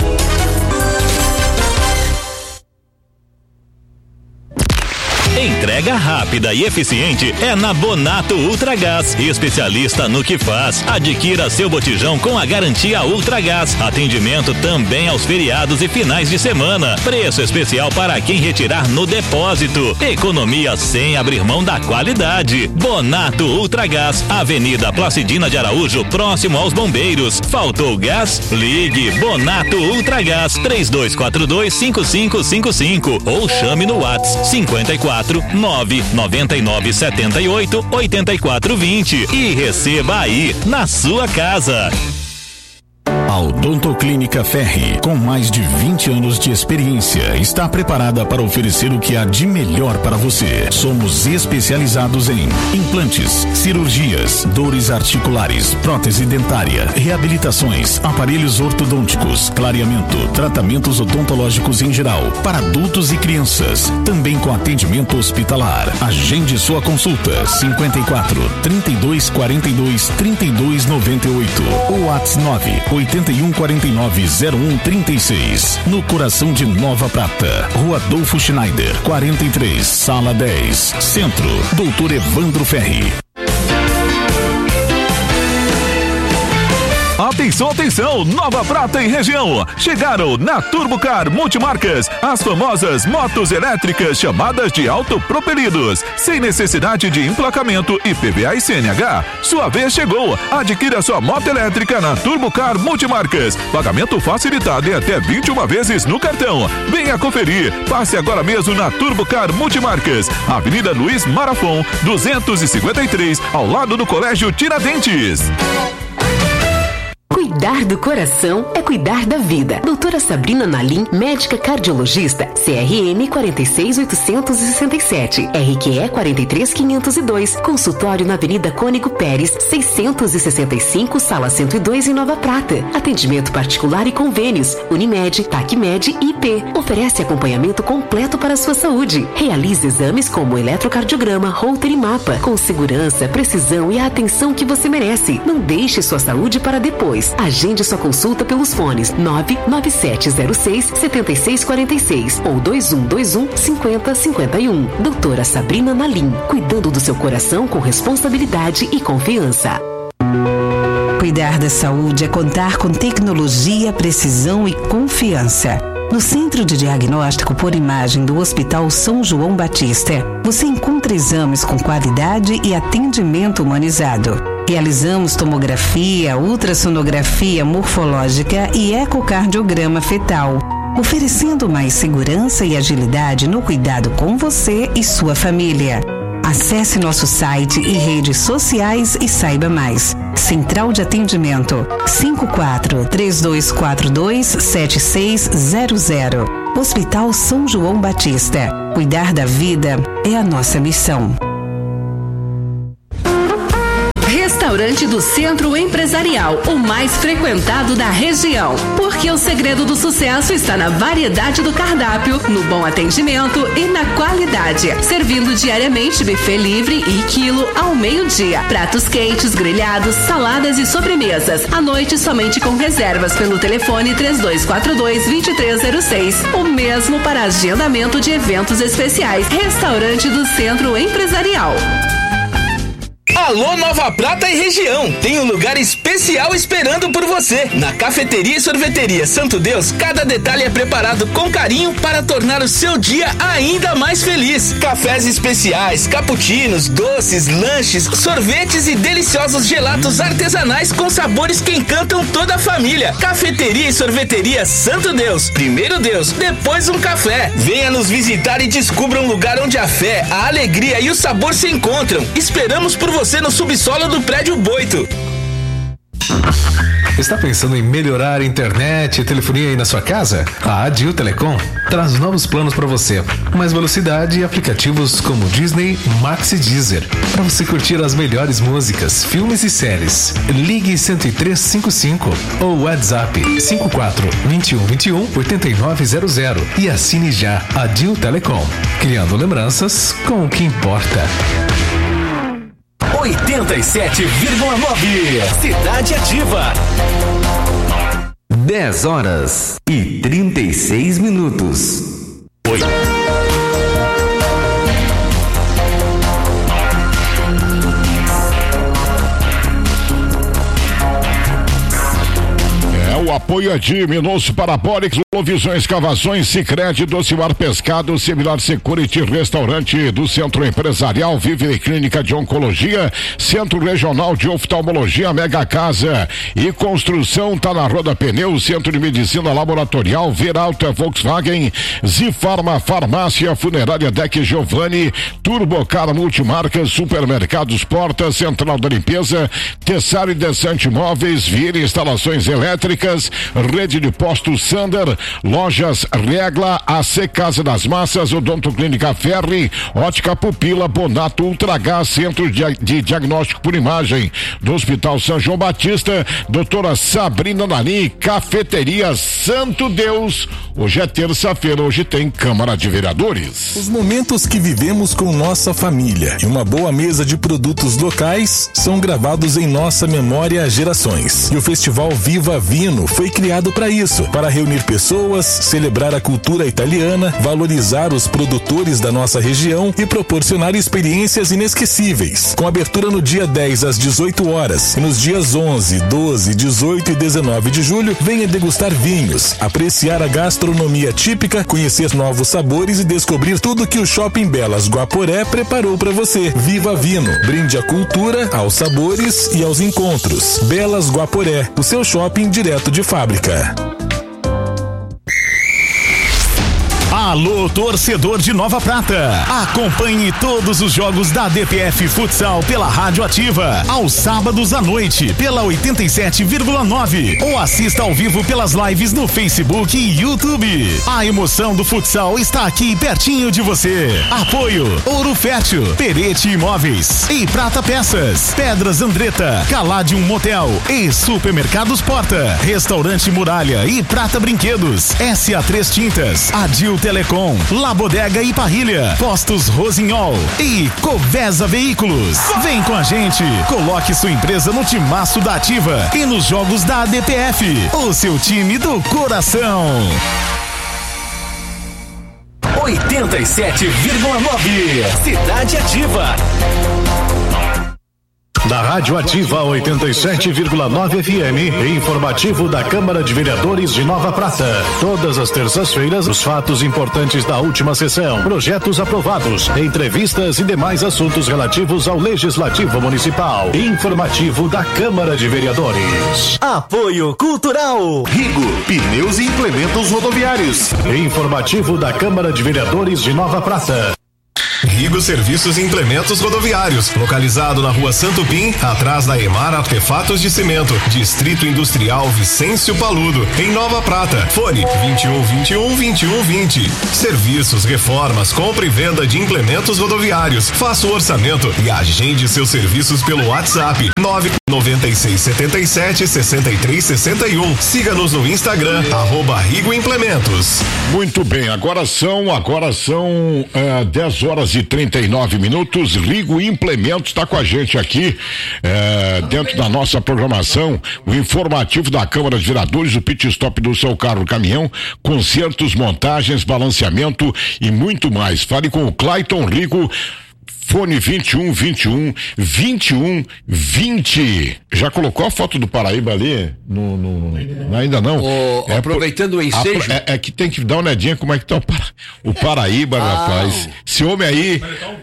Speaker 7: Entrega rápida e eficiente é na Bonato Ultragás, especialista no que faz. Adquira seu botijão com a garantia Ultragás. Atendimento também aos feriados e finais de semana. Preço especial para quem retirar no depósito. Economia sem abrir mão da qualidade. Bonato Ultragás, Avenida Placidina de Araújo, próximo aos Bombeiros. Faltou gás? Ligue Bonato Ultragás três dois quatro dois cinco cinco cinco cinco ou chame no WhatsApp cinquenta e quatro nove noventa e nove setenta e oito oitenta e quatro vinte e receba aí na sua casa.
Speaker 1: A
Speaker 19: Odontoclínica Ferri, com mais de vinte anos de experiência, está preparada para oferecer o que há de melhor para você. Somos especializados em implantes, cirurgias, dores articulares, prótese dentária, reabilitações, aparelhos ortodônticos, clareamento, tratamentos odontológicos em geral, para adultos e crianças, também com atendimento hospitalar. Agende sua consulta cinquenta e quatro, trinta e dois, quarenta e dois, trinta e dois, noventa e oito ou WhatsApp nove oito um quatro nove zero um três seis. No coração de Nova Prata, Rua Adolfo Schneider, quarenta e três, Sala dez, Centro, Doutor Evandro Ferri.
Speaker 2: Atenção, atenção, Nova Prata e região. Chegaram na Turbocar Multimarcas as famosas motos elétricas chamadas de autopropelidos, sem necessidade de emplacamento I P V A e C N H. Sua vez chegou. Adquira sua moto elétrica na Turbocar Multimarcas. Pagamento facilitado em até vinte e uma vezes no cartão. Venha conferir. Passe agora mesmo na Turbocar Multimarcas, Avenida Luiz Marafon, duzentos e cinquenta e três, ao lado do Colégio Tiradentes.
Speaker 9: Cuidar do coração é cuidar da vida. Doutora Sabrina Nalim, médica cardiologista, C R M quatro seis oito seis sete, R Q E quatro três quinhentos e dois, consultório na Avenida Cônigo Pérez, seiscentos e sessenta e cinco, sala cento e dois em Nova Prata. Atendimento particular e convênios, Unimed, Tacmed e I P. Oferece acompanhamento completo para a sua saúde. Realize exames como eletrocardiograma, Holter e mapa, com segurança, precisão e a atenção que você merece. Não deixe sua saúde para depois. Agende sua consulta pelos fones nove nove sete zero seis sete seis quatro seis ou dois um dois um cinco zero cinco um. Doutora Sabrina Nalim, cuidando do seu coração com responsabilidade e confiança.
Speaker 22: Cuidar da saúde é contar com tecnologia, precisão e confiança. No Centro de Diagnóstico por Imagem do Hospital São João Batista, você encontra exames com qualidade e atendimento humanizado. Realizamos tomografia, ultrassonografia morfológica e ecocardiograma fetal, oferecendo mais segurança e agilidade no cuidado com você e sua família. Acesse nosso site e redes sociais e saiba mais. Central de Atendimento cinco quatro três dois quatro dois sete seis zero zero. Hospital São João Batista. Cuidar da vida é a nossa missão.
Speaker 9: Restaurante do Centro Empresarial, o mais frequentado da região. Porque o segredo do sucesso está na variedade do cardápio, no bom atendimento e na qualidade. Servindo diariamente buffet livre e quilo ao meio-dia. Pratos quentes, grelhados, saladas e sobremesas. À noite somente com reservas pelo telefone três dois quatro dois, dois três zero seis. O mesmo para agendamento de eventos especiais. Restaurante do Centro Empresarial.
Speaker 23: Alô Nova Prata e região, tem um lugar especial esperando por você. Na Cafeteria e Sorveteria Santo Deus, cada detalhe é preparado com carinho para tornar o seu dia ainda mais feliz. Cafés especiais, cappuccinos, doces, lanches, sorvetes e deliciosos gelatos artesanais com sabores que encantam toda a família. Cafeteria e Sorveteria Santo Deus, primeiro Deus, depois um café. Venha nos visitar e descubra um lugar onde a fé, a alegria e o sabor se encontram. Esperamos por você no subsolo do Prédio Boito.
Speaker 13: Está pensando em melhorar a internet e telefonia aí na sua casa? A Adil Telecom traz novos planos para você. Mais velocidade e aplicativos como Disney, Max e Deezer. Para você curtir as melhores músicas, filmes e séries. Ligue cento e três cinquenta e cinco ou WhatsApp cinco quatro dois um dois um oito nove zero zero e assine já Adil Telecom. Criando lembranças com o que importa.
Speaker 1: oitenta e sete vírgula nove Cidade Ativa.
Speaker 24: dez horas e trinta e seis minutos. Oi.
Speaker 16: É o apoio é de Minosso Parabólicos, Provisões, Cavações, Sicredi, Docimar Pescado, Similar Security, Restaurante do Centro Empresarial, Vive Clínica de Oncologia, Centro Regional de Oftalmologia, Mega Casa e Construção, tá na Roda Pneus, Centro de Medicina Laboratorial, Veralta Volkswagen, Zifarma Farmácia, Funerária Deck Giovanni, Turbocar Multimarcas, Supermercados Porta, Central da Limpeza, Tessari Descente Móveis, Vire Instalações Elétricas, Rede de Postos Sander, Lojas Regla, A C Casa das Massas, Odonto Clínica Ferri, Ótica Pupila, Bonato Ultragás, Centro de, de Diagnóstico por Imagem do Hospital São João Batista, doutora Sabrina Nani, Cafeteria Santo Deus. Hoje é terça-feira, hoje tem Câmara de Vereadores.
Speaker 3: Os momentos que vivemos com nossa família e uma boa mesa de produtos locais são gravados em nossa memória há gerações. E o Festival Viva Vino foi criado para isso, para reunir pessoas, celebrar a cultura italiana, valorizar os produtores da nossa região e proporcionar experiências inesquecíveis. Com abertura no dia dez às dezoito horas e nos dias onze, doze, dezoito e dezenove de julho, venha degustar vinhos, apreciar a gastronomia típica, conhecer novos sabores e descobrir tudo que o Shopping Belas Guaporé preparou para você. Viva Vino, brinde à cultura, aos sabores e aos encontros. Belas Guaporé, o seu shopping direto de fábrica.
Speaker 19: Alô, torcedor de Nova Prata. Acompanhe todos os jogos da D P F Futsal pela Rádio Ativa, aos sábados à noite, pela oitenta e sete vírgula nove, ou assista ao vivo pelas lives no Facebook e YouTube. A emoção do futsal está aqui pertinho de você. Apoio Ouro Fértil, Perete Imóveis e Prata Peças, Pedras Andretta, Caladium Motel e Supermercados Porta, Restaurante Muralha e Prata Brinquedos, S A três Tintas, Adil Telecom, La Bodega e Parrilha, Postos Rosinhol e Covesa Veículos. Vem com a gente, coloque sua empresa no timaço da Ativa e nos jogos da A D P F, o seu time do coração.
Speaker 24: oitenta e sete vírgula nove Cidade Ativa.
Speaker 4: Da Rádio Ativa oitenta e sete vírgula nove F M, informativo da Câmara de Vereadores de Nova Prata. Todas as terças-feiras, os fatos importantes da última sessão, projetos aprovados, entrevistas e demais assuntos relativos ao Legislativo Municipal. Informativo da Câmara de Vereadores.
Speaker 24: Apoio Cultural.
Speaker 4: Rigo, pneus e implementos rodoviários. Informativo da Câmara de Vereadores de Nova Prata.
Speaker 5: Rigo Serviços e Implementos Rodoviários, localizado na Rua Santo Pim, atrás da Emar Artefatos de Cimento, Distrito Industrial Vicêncio Paludo, em Nova Prata. Fone vinte e um, vinte e um, vinte e um, vinte. Serviços, reformas, compra e venda de implementos rodoviários. Faça o orçamento e agende seus serviços pelo WhatsApp nove nove seis sete sete, seis três seis um. Siga-nos no Instagram, arroba Rigo Implementos.
Speaker 16: Muito bem, agora são, agora são é, dez horas e trinta e nove minutos. Rigo Implementos está com a gente aqui é, dentro da nossa programação, o informativo da Câmara de Vereadores, o pit stop do seu carro, caminhão, consertos, montagens, balanceamento e muito mais. Fale com o Clayton Rigo. Fone vinte e um, vinte e um, vinte e um, vinte. Já colocou a foto do Paraíba ali? No, no, ainda não.
Speaker 14: O, é, aproveitando o ensejo.
Speaker 16: É, é que tem que dar uma olhadinha como é que tá o, para, o Paraíba, ah, rapaz. Esse homem aí.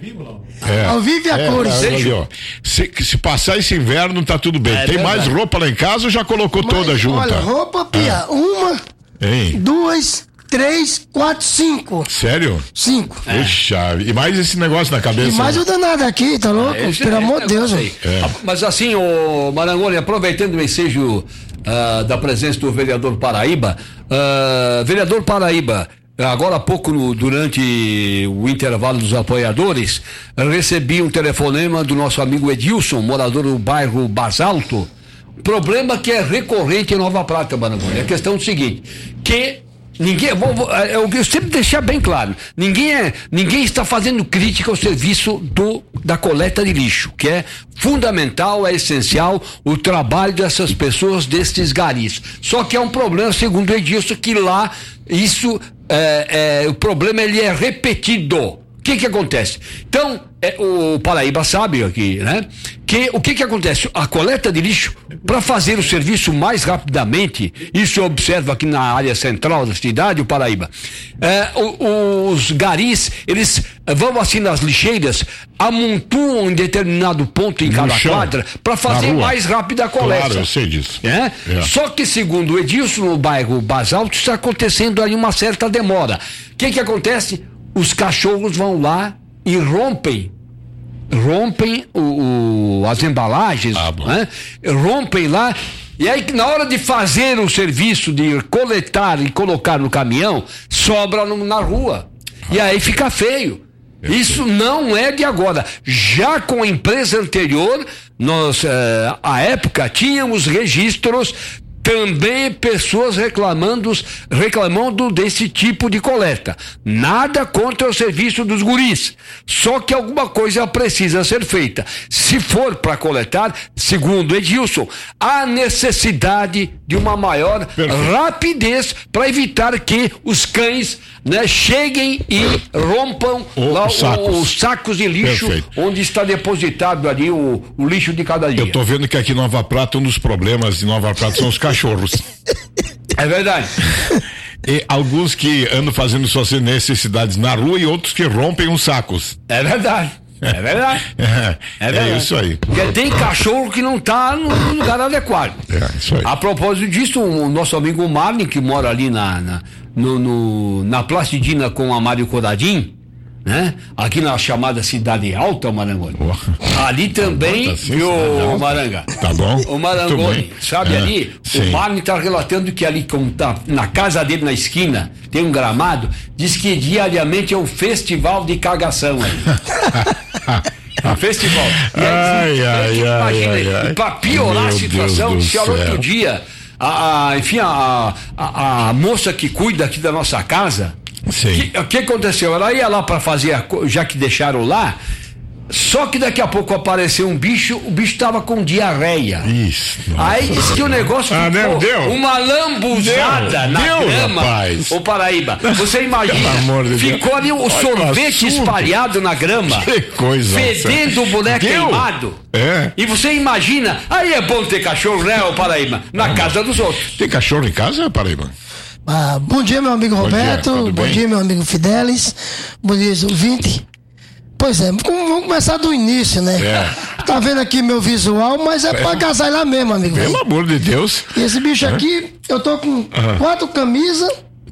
Speaker 16: É,
Speaker 10: ao vivo e a
Speaker 16: é,
Speaker 10: cores.
Speaker 16: É, ali, ó. Se, se passar esse inverno, tá tudo bem. É, tem verdade. Mais roupa lá em casa ou já colocou Mas, toda junta?
Speaker 10: Olha, roupa, Pia. Ah. Uma, hein? Duas. Três, quatro, cinco.
Speaker 16: Sério?
Speaker 10: Cinco.
Speaker 16: É. Puxa, e mais esse negócio na cabeça.
Speaker 10: E mais o danado aqui, tá louco? É, Pelo amor de Deus.
Speaker 14: É. Mas assim, o Marangoni, aproveitando o ensejo uh, da presença do vereador Paraíba, uh, vereador Paraíba, agora há pouco, no, durante o intervalo dos apoiadores, recebi um telefonema do nosso amigo Edilson, morador do bairro Basalto. Problema que é recorrente em Nova Prata, Marangoni. É a questão é o seguinte, que ninguém, vou, vou, eu, eu sempre deixar bem claro, ninguém, é, ninguém está fazendo crítica ao serviço do, da coleta de lixo, que é fundamental, é essencial o trabalho dessas pessoas, destes garis. Só que é um problema, segundo o Edilson, que lá isso, é, é, o problema ele é repetido. que que acontece? Então, é, o Paraíba sabe aqui, né? Que o que que acontece? A coleta de lixo, para fazer o serviço mais rapidamente, isso eu observo aqui na área central da cidade, o Paraíba, é, o, os garis, eles vão assim nas lixeiras, amontoam em determinado ponto em cada quadra, para fazer mais rápida a coleta.
Speaker 16: Claro, eu sei disso.
Speaker 14: É? É. Só que, segundo o Edilson, no bairro Basalto, está acontecendo aí uma certa demora. O que que acontece? Os cachorros vão lá e rompem rompem o, o, as embalagens, ah, né? Rompem lá, e aí na hora de fazer o serviço de coletar e colocar no caminhão, sobra no, na rua, ah. E aí fica feio. Isso não é de agora. Já com a empresa anterior, nós, eh, à época, tínhamos registros também pessoas reclamando, reclamando desse tipo de coleta. Nada contra o serviço dos guris. Só que alguma coisa precisa ser feita. Se for para coletar, segundo Edilson, há necessidade de uma maior Perfeito. rapidez para evitar que os cães, né, cheguem e rompam o, lá sacos. O, os sacos de lixo. Perfeito. Onde está depositado ali o, o lixo de cada dia.
Speaker 16: Eu tô vendo que aqui em Nova Prata, um dos problemas de Nova Prata são os cachorros.
Speaker 14: É verdade.
Speaker 16: E alguns que andam fazendo suas necessidades na rua e outros que rompem os sacos.
Speaker 14: É verdade. É verdade.
Speaker 16: É, é, verdade. É isso aí.
Speaker 14: Porque tem cachorro que não está no lugar adequado.
Speaker 16: É isso aí.
Speaker 14: A propósito disso, o nosso amigo Marlin, que mora ali na, na, no, no, na Placidina com a Mário Coradim, né? Aqui na chamada Cidade Alta, Marangoni. Oh. Ali também, tá viu, o Maranga?
Speaker 16: Tá bom.
Speaker 14: O Marangoni, sabe, é, ali, sim. O Marlin está relatando que ali, como tá na casa dele na esquina, tem um gramado, diz que diariamente é um festival de cagação ali. Um festival. E aí, ai, ai, imagina, ai, ai, e para piorar Meu a situação, disse ao outro dia, a, a, enfim, a, a, a moça que cuida aqui da nossa casa. O que, que aconteceu? Ela ia lá para fazer, a, já que deixaram lá, só que daqui a pouco apareceu um bicho, o bicho tava com diarreia.
Speaker 16: Isso.
Speaker 14: Aí disse que o negócio
Speaker 16: ah,
Speaker 14: ficou
Speaker 16: não, deu.
Speaker 14: uma lambuzada
Speaker 16: deu,
Speaker 14: na
Speaker 16: deu,
Speaker 14: grama.
Speaker 16: Rapaz.
Speaker 14: Ô Paraíba, você imagina,
Speaker 16: de
Speaker 14: ficou ali o sorvete espalhado na grama.
Speaker 16: Que coisa.
Speaker 14: Fedendo o boneco
Speaker 16: deu.
Speaker 14: queimado.
Speaker 16: É.
Speaker 14: E você imagina, aí é bom ter cachorro, né, ô Paraíba? Na ah, casa dos outros.
Speaker 16: Tem cachorro em casa, Paraíba?
Speaker 6: Ah, bom dia, meu amigo bom Roberto. Dia, bom dia, meu amigo Fidelis. Bom dia, ouvinte. Pois é, vamos começar do início, né? É. Tá vendo aqui meu visual, mas é, é. pra agasalhar mesmo, amigo.
Speaker 16: Pelo véio. amor de Deus.
Speaker 6: E esse bicho é. aqui, eu tô com uhum. quatro camisas,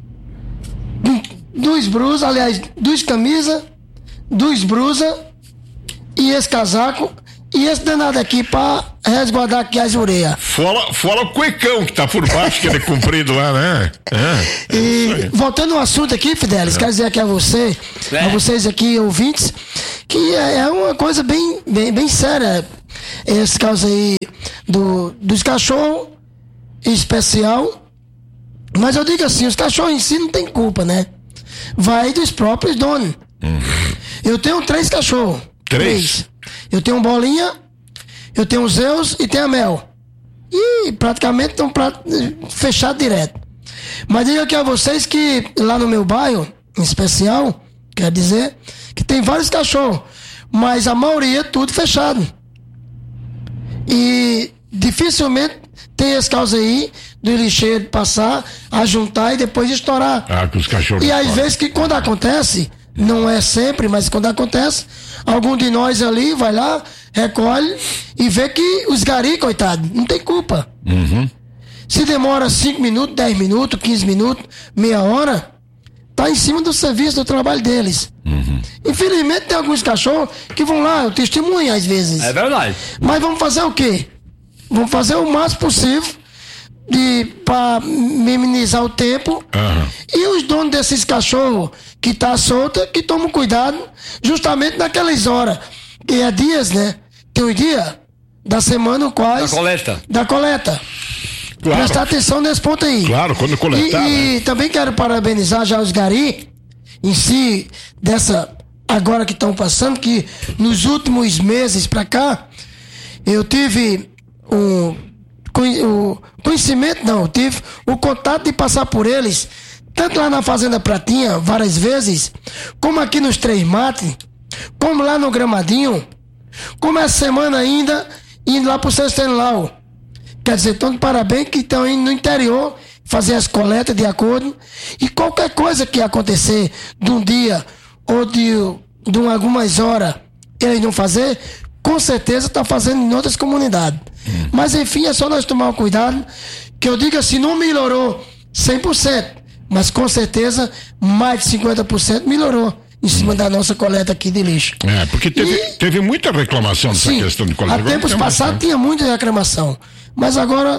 Speaker 6: duas brusas, aliás, duas camisas, duas brusas e esse casaco. E esse danado aqui pra resguardar aqui as orelhas.
Speaker 16: Fora, fora o cuecão que tá por baixo, que ele é comprido lá, né?
Speaker 6: É, e voltando ao assunto aqui, Fidelis, é. quero dizer aqui a você, é. a vocês aqui, ouvintes, que é, é uma coisa bem, bem, bem séria, esse caso aí do, dos cachorros em especial. Mas eu digo assim, os cachorros em si não tem culpa, né? Vai dos próprios donos. Uhum. Eu tenho três cachorros.
Speaker 16: Três?
Speaker 6: três. Eu tenho um Bolinha, eu tenho o Zeus e tenho a Mel. E praticamente estão fechados direto. Mas digo aqui a vocês que lá no meu bairro, em especial, quer dizer, que tem vários cachorros, mas a maioria é tudo fechado. E dificilmente tem esse caso aí do lixeiro passar, ajuntar e depois estourar.
Speaker 16: Ah, que os cachorros.
Speaker 6: E às vezes que quando acontece, não é sempre, mas quando acontece, algum de nós ali vai lá, recolhe e vê que os gari, coitado, não tem culpa.
Speaker 16: Uhum.
Speaker 6: Se demora cinco minutos, dez minutos, quinze minutos, meia hora, tá em cima do serviço, do trabalho deles.
Speaker 16: Uhum.
Speaker 6: Infelizmente tem alguns cachorros que vão lá, eu testemunho às vezes.
Speaker 14: É verdade.
Speaker 6: Mas vamos fazer o quê? Vamos fazer o máximo possível de para minimizar o tempo.
Speaker 16: Uhum.
Speaker 6: E os donos desses cachorros que tá solta, que tomam cuidado justamente naquelas horas, que é dias, né? Tem os dias da semana quais
Speaker 14: da coleta.
Speaker 6: Da coleta. Claro. Prestar atenção nesse ponto aí.
Speaker 16: Claro, quando coletar.
Speaker 6: E,
Speaker 16: né?
Speaker 6: e também quero parabenizar já os gari em si dessa agora que estão passando, que nos últimos meses pra cá eu tive um o conhecimento, não, tive o contato de passar por eles tanto lá na Fazenda Pratinha, várias vezes, como aqui nos Três Mates, como lá no Gramadinho, como essa semana ainda, indo lá pro Sestelau. Quer dizer, estão de parabéns que estão indo no interior fazer as coletas de acordo, e qualquer coisa que acontecer de um dia ou de, de um, algumas horas eles não fazer, com certeza está fazendo em outras comunidades. Hum. Mas enfim, é só nós tomar um cuidado, que eu diga assim, não melhorou cem por cento, mas com certeza mais de cinquenta por cento melhorou em cima hum. da nossa coleta aqui de lixo.
Speaker 16: É, porque teve, e, teve muita reclamação dessa
Speaker 6: sim,
Speaker 16: questão de coleta.
Speaker 6: Há tempos passados tinha muita reclamação, mas agora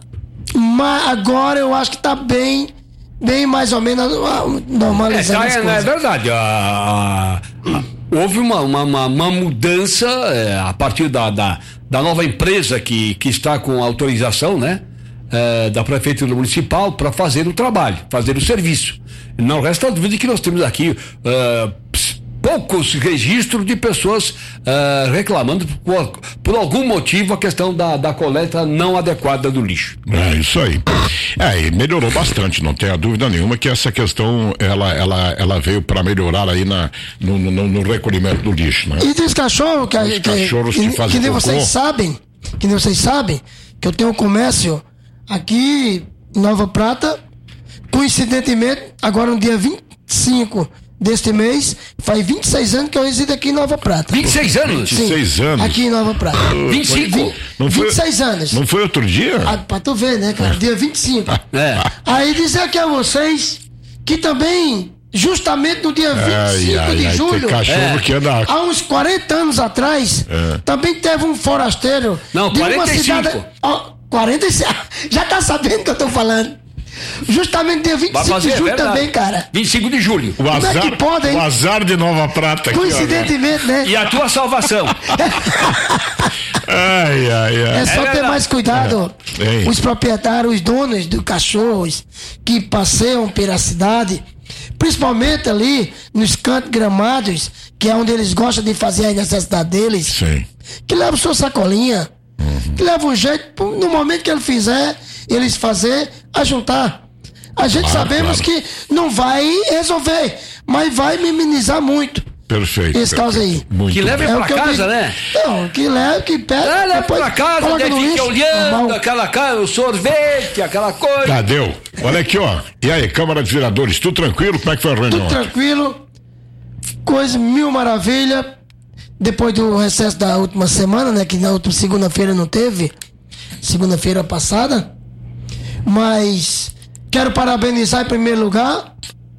Speaker 6: mas agora eu acho que está bem bem mais ou menos normalizando
Speaker 14: é,
Speaker 6: as
Speaker 14: é,
Speaker 6: coisas.
Speaker 14: É verdade, a, a, a, houve uma, uma, uma, uma mudança é, a partir da, da, da nova empresa que, que está com autorização, né, é, da Prefeitura Municipal para fazer o trabalho, fazer o serviço. Não resta dúvida que nós temos aqui é, poucos registros de pessoas uh, reclamando por, por algum motivo a questão da, da coleta não adequada do lixo.
Speaker 16: É isso aí. É, e melhorou bastante, não tenha dúvida nenhuma que essa questão ela, ela, ela veio para melhorar aí na, no, no, no recolhimento do lixo, né?
Speaker 6: E dos cachorros que, que,
Speaker 16: cachorros que,
Speaker 6: que,
Speaker 16: fazem
Speaker 6: que nem
Speaker 16: cocô.
Speaker 6: vocês sabem, que nem vocês sabem, que eu tenho um comércio aqui em Nova Prata, coincidentemente, agora no dia vinte e cinco deste mês, faz vinte e seis anos que eu resido aqui em Nova Prata.
Speaker 14: vinte e seis anos?
Speaker 6: Sim,
Speaker 16: vinte e seis anos?
Speaker 6: Aqui em Nova Prata.
Speaker 14: vinte e cinco?
Speaker 16: Não foi,
Speaker 6: vinte e seis anos.
Speaker 16: Não foi outro dia?
Speaker 6: Ah, pra tu ver, né, cara? Dia vinte e cinco.
Speaker 14: É.
Speaker 6: Aí dizer aqui a vocês que também, justamente no dia vinte e cinco
Speaker 16: ai, ai,
Speaker 6: de
Speaker 16: ai,
Speaker 6: julho,
Speaker 16: é. que anda...
Speaker 6: há uns quarenta anos atrás, é. também teve um forasteiro.
Speaker 14: Não,
Speaker 6: de
Speaker 14: quarenta e cinco.
Speaker 6: Uma cidade, ó, quarenta e cinco. Já tá sabendo o que eu tô falando. Justamente dia vinte e cinco de julho é também, cara.
Speaker 14: vinte e cinco de julho.
Speaker 16: O azar,
Speaker 6: Como é que pode, hein?
Speaker 16: o azar de Nova Prata.
Speaker 6: Coincidentemente,
Speaker 16: aqui,
Speaker 6: né?
Speaker 14: E a tua salvação.
Speaker 16: ai, ai, ai.
Speaker 6: É só é ter mais cuidado. É. Os proprietários, os donos dos cachorros que passeiam pela cidade, principalmente ali nos cantos gramados, que é onde eles gostam de fazer a necessidade deles.
Speaker 16: Sim.
Speaker 6: Que levam sua sacolinha, uhum. que levam um jeito, no momento que ele fizer, eles fazer, a juntar. A gente claro, sabemos claro. que não vai resolver, mas vai minimizar muito.
Speaker 16: Perfeito.
Speaker 6: Esse caso aí.
Speaker 14: Muito que leve é pra casa, eu... né?
Speaker 6: Não, que leve, que pega.
Speaker 14: É, leve pra casa, daí fica lixo, olhando normal. Aquela casa, o sorvete, aquela coisa.
Speaker 16: Cadê? Olha aqui, ó. E aí, Câmara de Vereadores, tudo tranquilo? Como é que foi a reunião?
Speaker 6: Tudo tranquilo. Coisa mil maravilha. Depois do recesso da última semana, né? Que na última segunda-feira não teve. Segunda-feira passada. Mas quero parabenizar em primeiro lugar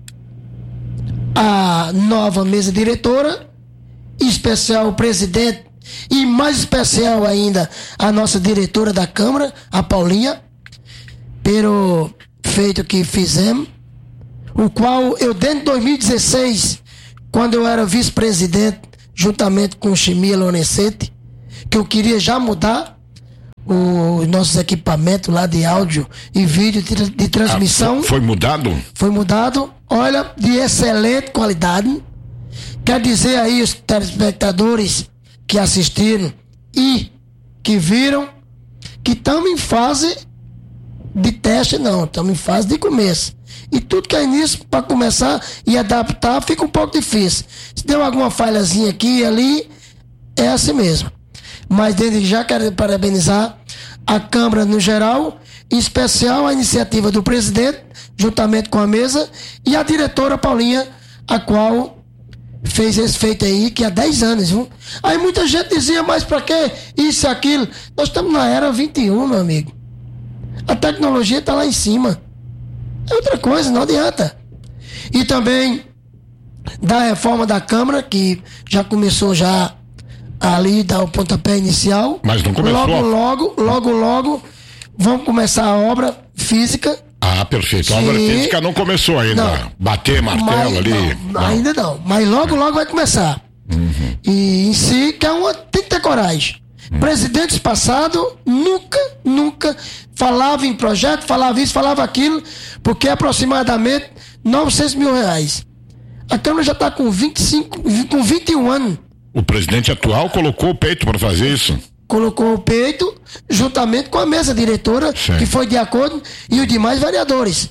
Speaker 6: a nova mesa diretora, em especial o presidente e mais especial ainda a nossa diretora da Câmara, a Paulinha, pelo feito que fizemos, o qual eu desde dois mil e dezesseis, quando eu era vice-presidente, juntamente com o Chimia Lorenzetti, que eu queria já mudar os nossos equipamentos lá de áudio e vídeo de, de transmissão.
Speaker 16: Ah, foi mudado?
Speaker 6: Foi mudado, olha, de excelente qualidade. Quer dizer aí os telespectadores que assistiram e que viram que estamos em fase de teste, não, estamos em fase de começo. E tudo que é início para começar e adaptar fica um pouco difícil. Se deu alguma falhazinha aqui e ali, é assim mesmo. Mas desde já quero parabenizar a Câmara no geral, em especial a iniciativa do presidente, juntamente com a mesa, e a diretora Paulinha, a qual fez esse feito aí, que há dez anos, viu? Aí muita gente dizia, mas pra que isso e aquilo? Nós estamos na era vinte e um, meu amigo. A tecnologia está lá em cima. É outra coisa, não adianta. E também da reforma da Câmara, que já começou já ali dar o pontapé inicial.
Speaker 16: Mas não começou.
Speaker 6: Logo, logo, logo, logo, vamos começar a obra física.
Speaker 16: Ah, perfeito. A obra física não começou ainda. Não. Bater martelo
Speaker 6: mas,
Speaker 16: ali.
Speaker 6: Não,
Speaker 16: não.
Speaker 6: Ainda não. Mas logo, logo vai começar.
Speaker 16: Uhum.
Speaker 6: E em si, que é uma, tem que ter coragem. Uhum. Presidentes passados nunca, nunca falava em projeto, falava isso, falava aquilo, porque é aproximadamente novecentos mil reais. A Câmara já está com vinte e cinco, com vinte e um anos.
Speaker 16: O presidente atual colocou o peito para fazer isso?
Speaker 6: Colocou o peito, juntamente com a mesa diretora, Sim. que foi de acordo, e os demais vereadores.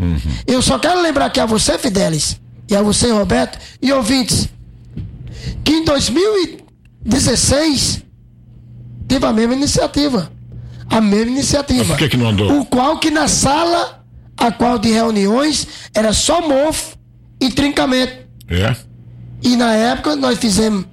Speaker 16: Uhum.
Speaker 6: Eu só quero lembrar aqui a você, Fidelis, e a você, Roberto, e ouvintes, que em dois mil e dezesseis teve a mesma iniciativa. A mesma iniciativa.
Speaker 16: Mas por que que não andou?
Speaker 6: O qual que na sala, a qual de reuniões, era só mofo e trincamento.
Speaker 16: É.
Speaker 6: E na época nós fizemos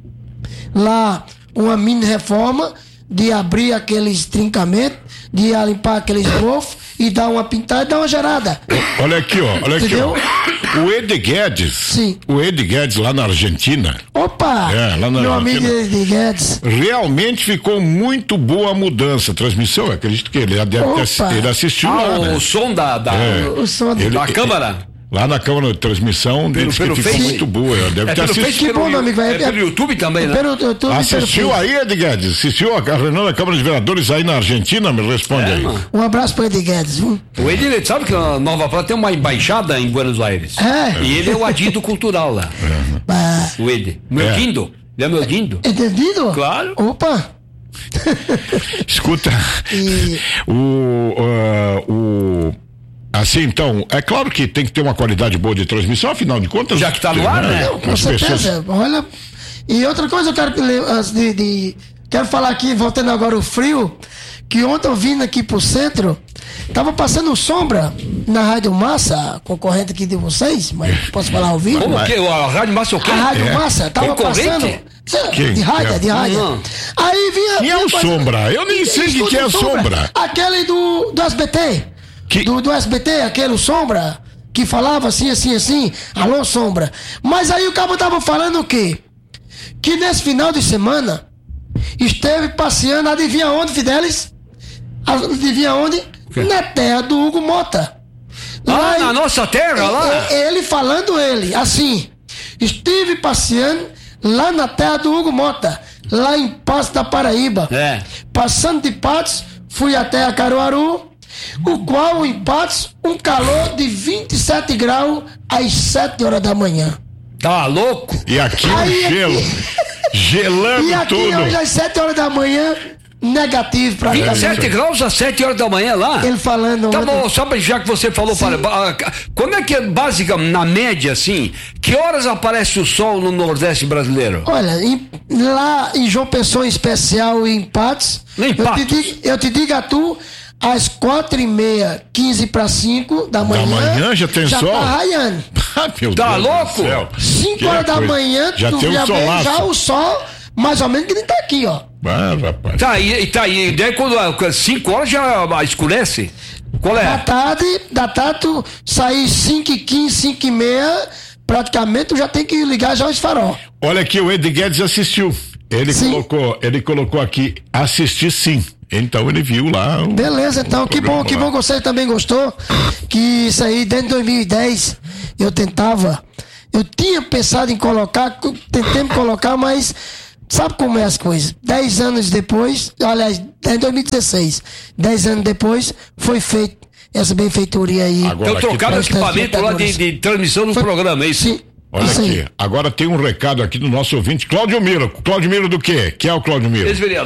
Speaker 6: lá uma mini reforma de abrir aqueles trincamentos, de limpar aqueles mofos e dar uma pintada e dar uma gerada.
Speaker 16: Olha aqui, ó. Olha
Speaker 6: Entendeu?
Speaker 16: aqui, ó. O Ed Guedes.
Speaker 6: Sim.
Speaker 16: O Ed Guedes lá na Argentina.
Speaker 6: Opa!
Speaker 16: É, lá na
Speaker 6: meu
Speaker 16: Argentina.
Speaker 6: amigo Ed Guedes.
Speaker 16: Realmente ficou muito boa a mudança. A transmissão, eu acredito que ele deve ter, ele assistiu
Speaker 14: ah,
Speaker 16: lá,
Speaker 14: o
Speaker 16: né?
Speaker 14: som da, da,
Speaker 16: É.
Speaker 6: O som
Speaker 14: da
Speaker 16: Ele-
Speaker 14: câmara.
Speaker 16: Lá na câmara de transmissão,
Speaker 14: Pelo-
Speaker 16: disse
Speaker 14: pelo
Speaker 16: que ficou
Speaker 14: Face?
Speaker 16: muito boa. Deve
Speaker 14: É
Speaker 16: ter
Speaker 14: pelo
Speaker 16: assistido.
Speaker 14: Face, pelo-
Speaker 6: bom, meu amigo, é-
Speaker 14: é pelo YouTube também, né?
Speaker 6: Pelo YouTube,
Speaker 16: Assistiu
Speaker 6: pelo
Speaker 16: aí, Ed Guedes? Assistiu a reunião da Câmara de Vereadores aí na Argentina? Me responde
Speaker 14: É,
Speaker 16: aí.
Speaker 14: mano.
Speaker 6: Um abraço para Ed Guedes, viu?
Speaker 14: O Ed, ele sabe que a Nova Prata tem uma embaixada em Buenos Aires.
Speaker 6: É.
Speaker 14: E ele é o adido cultural lá.
Speaker 6: Ah,
Speaker 14: O Ed. Meu
Speaker 16: É.
Speaker 14: guindo. Ele é meu guindo.
Speaker 6: entendido?
Speaker 14: Claro.
Speaker 6: Opa!
Speaker 16: Escuta,
Speaker 6: E-
Speaker 16: o, ah, o. Assim, então, é claro que tem que ter uma qualidade boa de transmissão, afinal de contas.
Speaker 14: Já que tá no ar, né?
Speaker 6: Não, com
Speaker 16: As
Speaker 6: certeza.
Speaker 16: pessoas-
Speaker 6: Olha. E outra coisa eu quero que le- antes de, de- quero falar aqui, voltando agora o frio, que ontem eu vindo aqui pro centro, tava passando sombra na Rádio Massa, concorrente aqui de vocês, mas posso falar ao vivo?
Speaker 14: Como que? A Rádio Massa é o quê?
Speaker 6: A Rádio
Speaker 14: É.
Speaker 6: Massa tava
Speaker 14: Concorrente?
Speaker 6: passando.
Speaker 16: Quem?
Speaker 6: De rádio,
Speaker 16: É.
Speaker 6: de rádio.
Speaker 14: Não.
Speaker 6: Aí vinha.
Speaker 16: Quem é
Speaker 6: vinha
Speaker 16: o
Speaker 6: passando-
Speaker 16: Sombra? Eu nem sei de
Speaker 6: Escuta
Speaker 16: quem é
Speaker 6: o
Speaker 16: Sombra.
Speaker 6: Aquele do, do S B T.
Speaker 16: Que-
Speaker 6: Do, do S B T, aquele Sombra, que falava assim, assim, assim. Alô, Sombra. Mas aí o cabo tava falando o quê? Que nesse final de semana esteve passeando, adivinha onde, Fidelis? Adivinha onde? Na terra do Hugo Mota.
Speaker 14: Ah,
Speaker 6: em-
Speaker 14: na nossa terra, lá?
Speaker 6: É, Ele falando ele, assim. Estive passeando lá na terra do Hugo Mota, lá em Passo da Paraíba.
Speaker 14: É.
Speaker 6: Passando de Patos, fui até a Caruaru, o qual em Patos, um calor de vinte e sete graus às sete horas da manhã.
Speaker 14: Tá louco?
Speaker 16: E aqui o
Speaker 6: Aí,
Speaker 16: gelo. Gelando
Speaker 6: E aqui
Speaker 16: tudo.
Speaker 6: hoje às sete horas da manhã, negativo pra
Speaker 14: vinte e sete graus às sete horas da manhã lá?
Speaker 6: Ele falando.
Speaker 14: Tá
Speaker 6: ontem-
Speaker 14: bom, só pra- já que você falou, para, ah, quando é que é básica, na média, assim, que horas aparece o sol no Nordeste brasileiro?
Speaker 6: Olha, em- lá em João Pessoa em especial e em Patos,
Speaker 14: Nem
Speaker 6: eu te,
Speaker 14: Patos.
Speaker 6: digo, eu te digo a tu, às quatro e meia, quinze para cinco da manhã.
Speaker 16: manhã já tem sol?
Speaker 6: Tá raiando.
Speaker 16: Ah, meu
Speaker 14: Tá
Speaker 16: Deus
Speaker 14: louco?
Speaker 16: do céu.
Speaker 6: cinco
Speaker 16: Que
Speaker 6: horas da
Speaker 16: coisa.
Speaker 6: manhã,
Speaker 16: Já
Speaker 6: tu
Speaker 16: tem um
Speaker 6: já vê
Speaker 16: solaço.
Speaker 6: já o sol, mais ou menos que nem tá aqui, ó.
Speaker 16: Ah, rapaz.
Speaker 14: Tá, e, e tá, e daí quando cinco horas já escurece? Qual
Speaker 6: Da
Speaker 14: é?
Speaker 6: tarde, da tarde, tu sair cinco e quinze, cinco e meia, praticamente tu já tem que ligar já os farol.
Speaker 16: Olha aqui, o Ed Guedes assistiu. Ele
Speaker 6: Sim.
Speaker 16: colocou, ele colocou aqui, assistir sim. Então ele viu lá. o-
Speaker 6: Beleza, então,
Speaker 16: o
Speaker 6: que bom,
Speaker 16: programa
Speaker 6: que
Speaker 16: lá.
Speaker 6: bom que você também gostou. Que isso aí, desde dois mil e dez, eu tentava. Eu tinha pensado em colocar, tentei me colocar, mas sabe como é as coisas? Dez anos depois, aliás, em dois mil e dezesseis, dez anos depois, foi feito essa benfeitoria aí.
Speaker 16: Agora
Speaker 14: Então
Speaker 16: aqui
Speaker 14: trocaram o
Speaker 16: tá-
Speaker 14: equipamento lá de, de transmissão do
Speaker 6: Foi-
Speaker 14: programa, é isso?
Speaker 6: Sim.
Speaker 16: Olha
Speaker 6: Isso aí.
Speaker 16: aqui, agora tem um recado aqui do nosso ouvinte, Cláudio Miro. Cláudio Miro do quê? Quem é o Cláudio Miro?
Speaker 14: Ex-vereador.